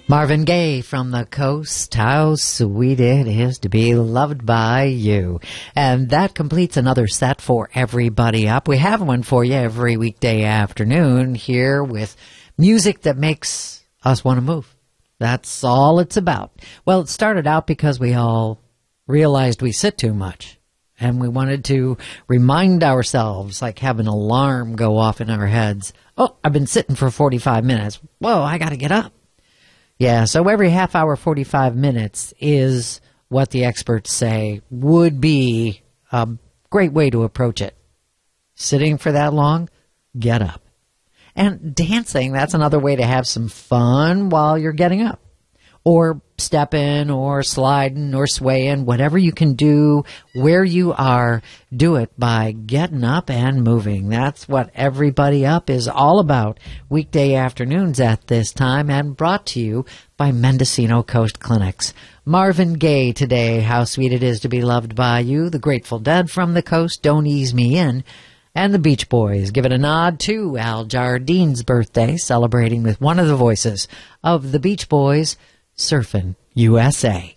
Marvin Gaye from the coast, how sweet it is to be loved by you. And that completes another set for Everybody Up. We have one for you every weekday afternoon here with music that makes us want to move. That's all it's about. Well, it started out because we all realized we sit too much. And we wanted to remind ourselves, like have an alarm go off in our heads. Oh, I've been sitting for 45 minutes. Whoa, I got to get up. Yeah, so every half hour, 45 minutes is what the experts say would be a great way to approach it. Sitting for that long, get up. And dancing, that's another way to have some fun while you're getting up. Or stepping, or sliding, or swaying, whatever you can do where you are, do it by getting up and moving. That's what Everybody Up is all about. Weekday afternoons at this time, and brought to you by Mendocino Coast Clinics. Marvin Gaye today, how sweet it is to be loved by you. The Grateful Dead from the coast, Don't Ease Me In. And the Beach Boys give it a nod to Al Jardine's birthday, celebrating with one of the voices of the Beach Boys, Surfin' USA.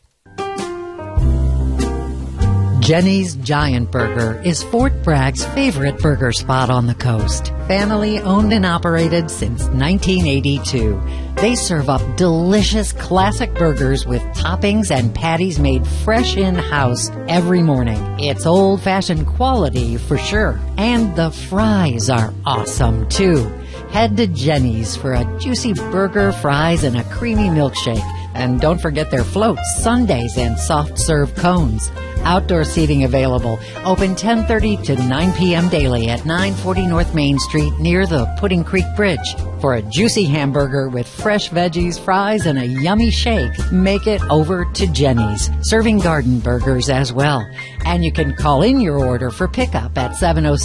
Jenny's Giant Burger is Fort Bragg's favorite burger spot on the coast. Family owned and operated since 1982. They serve up delicious classic burgers with toppings and patties made fresh in-house every morning. It's old-fashioned quality for sure. And the fries are awesome too. Head to Jenny's for a juicy burger, fries, and a creamy milkshake. And don't forget their floats, sundaes, and soft-serve cones. Outdoor seating available. Open 10:30 to 9 p.m. daily at 940 North Main Street near the Pudding Creek Bridge. For a juicy hamburger with fresh veggies, fries, and a yummy shake, make it over to Jenny's. Serving garden burgers as well. And you can call in your order for pickup at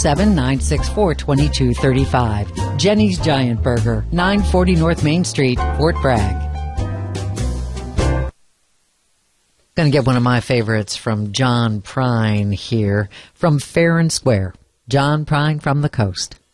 707-964-2235. Jenny's Giant Burger, 940 North Main Street, Fort Bragg. Going to get one of my favorites from John Prine here from Fair and Square. John Prine from the coast.